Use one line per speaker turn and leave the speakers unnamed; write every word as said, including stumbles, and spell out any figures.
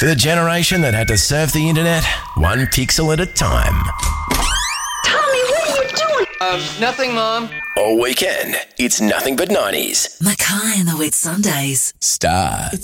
For the generation that had to surf the internet one pixel at a time.
Tommy, what are you doing?
Um, nothing, Mom.
All weekend, it's nothing but nineties.
Mackay and the Wet Sundays.
Star.